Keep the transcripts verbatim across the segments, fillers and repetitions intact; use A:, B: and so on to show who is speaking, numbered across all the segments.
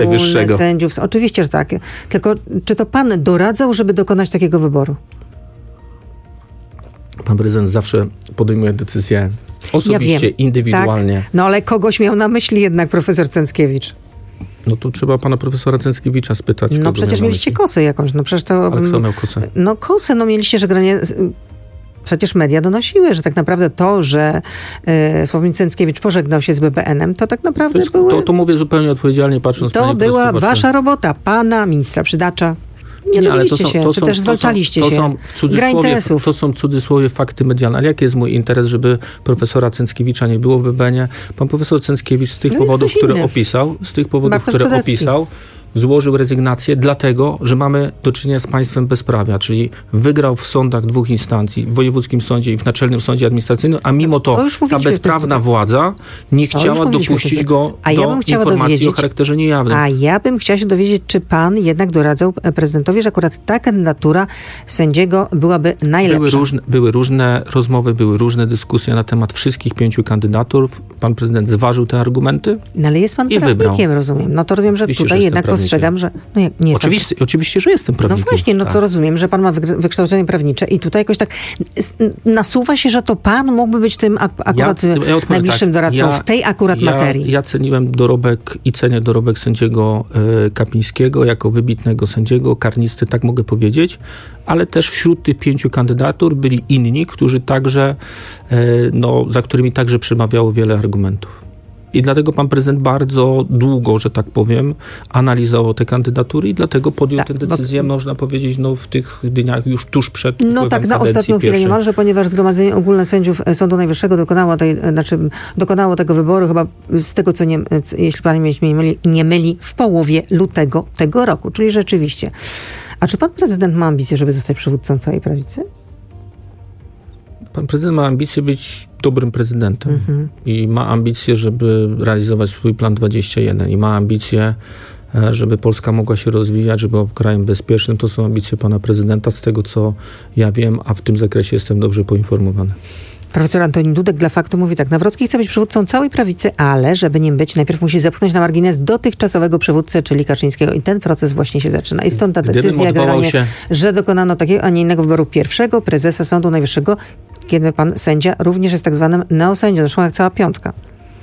A: Najwyższego.
B: Sędziów. Oczywiście, że tak. Tylko czy to pan doradzał, żeby dokonać takiego wyboru?
A: Pan prezydent zawsze podejmuje decyzje osobiście,
B: ja
A: indywidualnie.
B: Tak. No ale kogoś miał na myśli jednak profesor Cęckiewicz.
A: No to trzeba pana profesora Cęckiewicza spytać.
B: No przecież mieliście kosę jakąś. No przecież to...
A: Ale kto miał kosę?
B: No kosę, no mieliście, że granie... Przecież media donosiły, że tak naprawdę to, że e, Sławomir Cęckiewicz pożegnał się z B B N-em, to tak naprawdę
A: to, jest,
B: były...
A: to, to mówię zupełnie odpowiedzialnie, patrząc
B: To
A: na
B: była
A: wasze...
B: wasza robota, pana ministra Przydacza. Nie, nie ale to są,
A: się,
B: to są, też zwalczaliście
A: to są,
B: się.
A: To są w cudzysłowie, to są w cudzysłowie fakty medialne. Ale jaki jest mój interes, żeby profesora Cęckiewicza nie było w B B N-ie? Pan profesor Cęckiewicz z tych
B: no
A: powodów, które
B: inny.
A: opisał, z tych powodów,
B: Bartosz
A: które
B: Kudecki.
A: opisał, złożył rezygnację, dlatego, że mamy do czynienia z państwem bezprawia, czyli wygrał w sądach dwóch instancji, w wojewódzkim sądzie i w Naczelnym Sądzie Administracyjnym, a mimo to, to ta bezprawna władza nie chciała dopuścić go
B: a
A: do
B: ja bym chciała
A: informacji
B: dowiedzieć,
A: o charakterze niejawnym.
B: A ja bym chciała się dowiedzieć, czy pan jednak doradzał prezydentowi, że akurat ta kandydatura sędziego byłaby najlepsza.
A: Były różne, były różne rozmowy, były różne dyskusje na temat wszystkich pięciu kandydatur. Pan prezydent zważył te argumenty.
B: No ale jest pan prawnikiem, rozumiem. No to rozumiem, że
A: oczywiście,
B: tutaj
A: że
B: jednak postrzegam, że... No, nie
A: oczywiście, pan... oczywiście, że jestem prawnikiem.
B: No właśnie, no
A: tak.
B: to rozumiem, że pan ma wykształcenie prawnicze i tutaj jakoś tak nasuwa się, że to pan mógłby być tym ak- akurat ja, ja najbliższym tak, doradcą ja, w tej akurat
A: ja,
B: materii.
A: Ja ceniłem dorobek i cenię dorobek sędziego y, Kapińskiego jako wybitnego sędziego, karnisty, tak mogę powiedzieć, ale też wśród tych pięciu kandydatur byli inni, którzy także, y, no, za którymi także przemawiało wiele argumentów. I dlatego pan prezydent bardzo długo, że tak powiem, analizował te kandydatury i dlatego podjął
B: tak,
A: tę decyzję, bo... można powiedzieć, no w tych dniach już tuż przed
B: No tak, na ostatnią chwilę niemalże, ponieważ Zgromadzenie Ogólne Sędziów Sądu Najwyższego dokonało, tej, znaczy, dokonało tego wyboru chyba z tego, co nie, jeśli pan mnie nie myli, nie myli, w połowie lutego tego roku, czyli rzeczywiście. A czy pan prezydent ma ambicje, żeby zostać przywódcą całej prawicy?
A: Pan prezydent ma ambicje być dobrym prezydentem mhm. i ma ambicje, żeby realizować swój plan dwadzieścia jeden i ma ambicje, żeby Polska mogła się rozwijać, żeby była krajem bezpiecznym. To są ambicje pana prezydenta, z tego co ja wiem, a w tym zakresie jestem dobrze poinformowany.
B: Profesor Antoni Dudek dla Faktu mówi tak. Nawrocki chce być przywódcą całej prawicy, ale żeby nim być, najpierw musi zepchnąć na margines dotychczasowego przywódcę, czyli Kaczyńskiego. I ten proces właśnie się zaczyna. I stąd ta decyzja, generalnie, się... że dokonano takiego, a nie innego wyboru pierwszego prezesa Sądu Najwyższego, kiedy pan sędzia również jest tak zwanym neosędzią, zresztą jak cała piątka.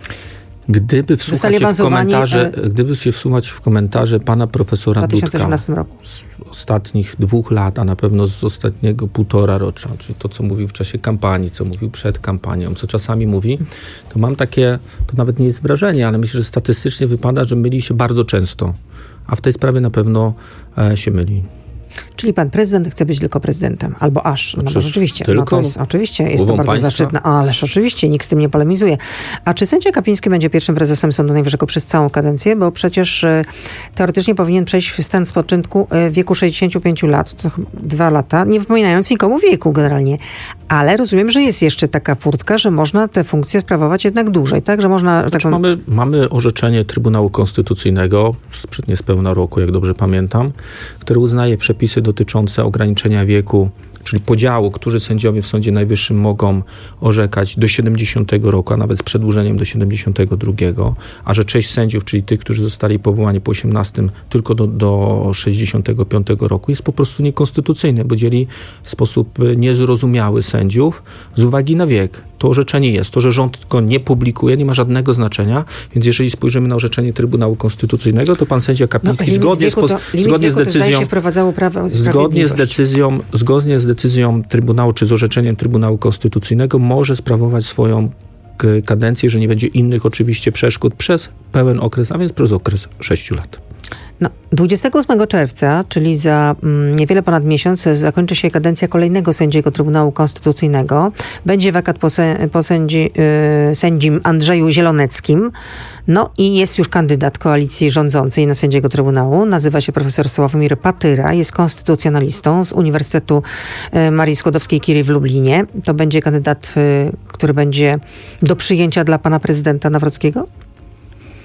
A: Gdyby wsłuchać się w komentarze, e... gdyby się wsłuchać w komentarze pana profesora
B: Dudka w dwa tysiące osiemnastym roku.
A: Z ostatnich dwóch lat, a na pewno z ostatniego półtora roku, czyli to, co mówił w czasie kampanii, co mówił przed kampanią, co czasami mówi, to mam takie, to nawet nie jest wrażenie, ale myślę, że statystycznie wypada, że myli się bardzo często, a w tej sprawie na pewno e, się myli.
B: Czyli pan prezydent chce być tylko prezydentem, albo aż. No bo rzeczywiście,
A: tylko,
B: no to jest, oczywiście jest to bardzo
A: państwa.
B: zaszczytne, ależ oczywiście, nikt z tym nie polemizuje. A czy sędzia Kapiński będzie pierwszym prezesem Sądu Najwyższego przez całą kadencję? Bo przecież e, teoretycznie powinien przejść w stan spoczynku e, w wieku sześćdziesięciu pięciu lat, to dwa lata, nie wypominając nikomu wieku generalnie. Ale rozumiem, że jest jeszcze taka furtka, że można tę funkcję sprawować jednak dłużej, tak? Że można...
A: Znaczy,
B: taką...
A: mamy, mamy orzeczenie Trybunału Konstytucyjnego sprzed niespełna roku, jak dobrze pamiętam, które uznaje przepisy dotyczące ograniczenia wieku, czyli podziału, którzy sędziowie w Sądzie Najwyższym mogą orzekać do siedemdziesiątego roku, a nawet z przedłużeniem do siedemdziesiątego drugiego, a że część sędziów, czyli tych, którzy zostali powołani po osiemnastym tylko do, do sześćdziesiątego piątego roku, jest po prostu niekonstytucyjny, bo dzieli w sposób niezrozumiały sędziów z uwagi na wiek. To orzeczenie jest. To, że rząd go nie publikuje, nie ma żadnego znaczenia, więc jeżeli spojrzymy na orzeczenie Trybunału Konstytucyjnego, to pan sędzia Kapiński no, zgodnie, z, to, zgodnie z decyzją zgodnie z decyzją zgodnie z decyzją Trybunału, czy z orzeczeniem Trybunału Konstytucyjnego może sprawować swoją kadencję, że nie będzie innych oczywiście przeszkód przez pełen okres, a więc przez okres sześciu lat.
B: No, dwudziestego ósmego czerwca, czyli za mm, niewiele ponad miesiąc, zakończy się kadencja kolejnego sędziego Trybunału Konstytucyjnego. Będzie wakat po, se, po sędzi, yy, sędzim Andrzeju Zieloneckim. No i jest już kandydat koalicji rządzącej na sędziego Trybunału. Nazywa się profesor Sławomir Patyra. Jest konstytucjonalistą z Uniwersytetu yy, Marii Skłodowskiej-Curie w Lublinie. To będzie kandydat, yy, który będzie do przyjęcia dla pana prezydenta Nawrockiego?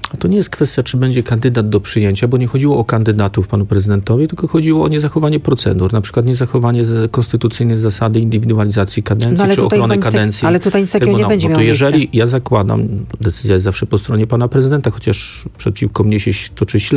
A: A to nie jest kwestia, czy będzie kandydat do przyjęcia, bo nie chodziło o kandydatów panu prezydentowi, tylko chodziło o niezachowanie procedur, na przykład niezachowanie konstytucyjnej zasady indywidualizacji kadencji,
B: no,
A: czy ochrony kadencji.
B: Tak, ale tutaj nic takiego nie będzie
A: no
B: miało
A: to jeżeli,
B: miejsca.
A: ja zakładam, decyzja jest zawsze po stronie pana prezydenta, chociaż przeciwko mnie się toczy śledztwo,